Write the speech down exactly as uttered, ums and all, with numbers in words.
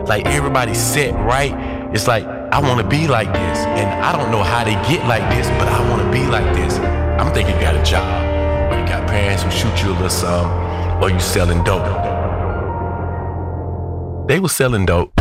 like everybody's set right. It's like, I want to be like this. And I don't know how they get like this, but I want to be like this. I'm thinking you got a job, or you got parents who shoot you a little something, or you selling dope. They was selling dope.